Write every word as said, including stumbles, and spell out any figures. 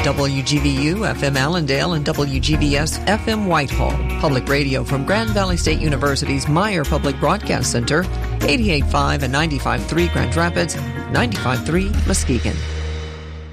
W G V U F M Allendale and W G V S F M Whitehall. Public radio from Grand Valley State University's Meyer Public Broadcast Center, eighty-eight point five and ninety-five point three Grand Rapids, ninety-five point three Muskegon.